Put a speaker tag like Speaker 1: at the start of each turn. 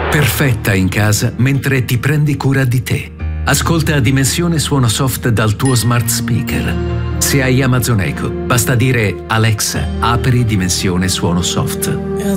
Speaker 1: Perfetta in casa mentre ti prendi cura di te. Ascolta Dimensione Suono Soft dal tuo smart speaker. Se hai Amazon Echo, basta dire Alexa, apri Dimensione Suono Soft.
Speaker 2: You're